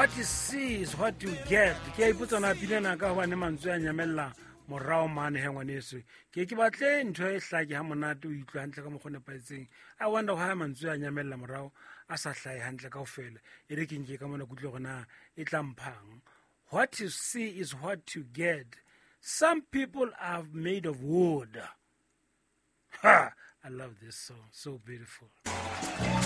what you see is what you get. Ke a ipotsa na pinana ka hobane mantswe a nyamella morao mane he ngwaneso. Ke batle ntho e hlake ha monate o itlwa hantle ka mokgone paetseng. I wonder why mantswe a nyamella morao a sa hlae hantle kaofela. E re ke nke ka mona kutlwe gona e tla mphang. What you see is what you get. Some people are made of wood. Ha! I love this song. So beautiful.